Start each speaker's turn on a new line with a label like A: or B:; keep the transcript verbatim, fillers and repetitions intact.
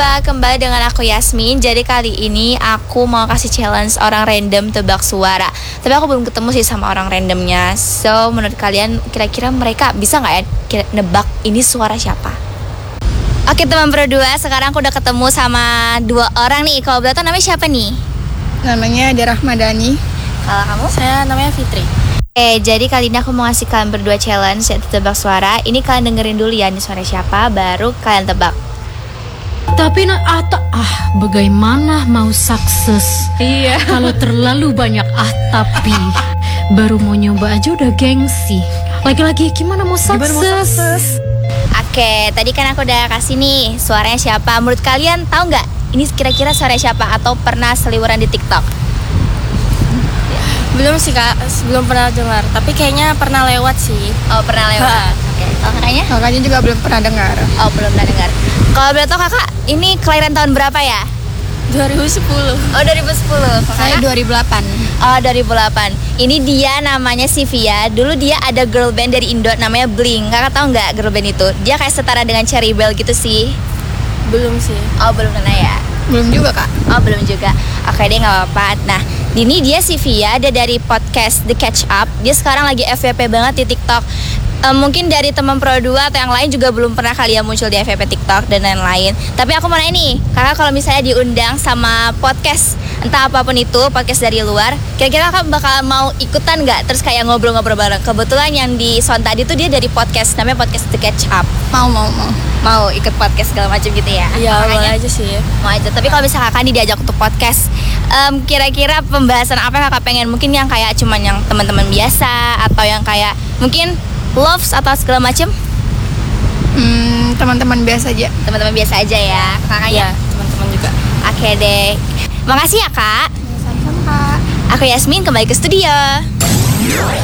A: berdua, kembali dengan aku Yasmin. Jadi kali ini aku mau kasih challenge orang random tebak suara. Tapi aku belum ketemu sih sama orang randomnya. So menurut kalian kira-kira mereka bisa gak ya kira- nebak ini suara siapa? Oke teman berdua, sekarang aku udah ketemu sama dua orang nih. Kalau boleh tahu namanya siapa nih?
B: Namanya Ade Rahmadani.
A: Kalau kamu?
C: Saya namanya Fitri.
A: Eh, jadi kali ini aku mau ngasih kalian berdua challenge yaitu tebak suara. Ini kalian dengerin dulu ya, ini suara siapa, baru kalian tebak.
D: Tapi nak ata ah bagaimana mau sukses?
C: Iya.
D: Kalau terlalu banyak ah tapi baru mau nyoba aja udah gengsi. Lagi-lagi gimana mau sukses?
A: Oke, tadi kan aku udah kasih nih suaranya siapa. Menurut kalian tahu nggak ini kira-kira suara siapa atau pernah seliweran di TikTok?
C: Belum sih kak, belum pernah dengar. Tapi kayaknya pernah lewat sih.
A: Oh, pernah lewat. Oke, kalau kakaknya?
B: Kakaknya juga belum pernah dengar.
A: Oh, belum pernah dengar. Kalau boleh tahu kakak, ini kelahiran tahun berapa ya?
C: dua ribu sepuluh.
A: Oh, dua ribu sepuluh.
B: Saya dua ribu delapan.
A: Oh, dua ribu delapan. Ini dia namanya Sivia. Dulu dia ada girl band dari Indo namanya Blink. Kakak tahu nggak girl band itu? Dia kayak setara dengan Cherry Bell gitu sih.
C: Belum sih.
A: Oh, belum kenal ya?
B: Belum juga kak.
A: Oh, belum juga. Oke deh, nggak apa-apa. Nah, ini dia Sivia, dia dari podcast The Catch Up. Dia sekarang lagi F Y P banget di TikTok. Um, mungkin dari teman Pro dua atau yang lain juga belum pernah kali ya muncul di F Y P TikTok dan lain-lain. Tapi aku mau nanya nih, kakak kalau misalnya diundang sama podcast entah apapun itu, podcast dari luar, kira-kira kakak bakal mau ikutan nggak? Terus kayak ngobrol-ngobrol bareng. Kebetulan yang di sound tadi tuh dia dari podcast, namanya podcast The Catch Up.
B: Mau mau mau.
A: Mau ikut podcast segala macam gitu ya?
C: Iya, boleh
A: Makanya
C: aja sih.
A: mau aja. Tapi kalau misalnya kakak nih diajak untuk podcast, em, kira-kira pembahasan apa yang kakak pengen? Mungkin yang kayak cuman yang teman-teman biasa atau yang kayak mungkin loves atau segala macam?
B: Hmm, teman-teman biasa aja.
A: Teman-teman biasa aja ya, kakaknya.
C: Iya, teman-teman juga.
A: Oke deh. Makasih ya kak.
B: Sama-sama kak.
A: Aku Yasmin, kembali ke studio.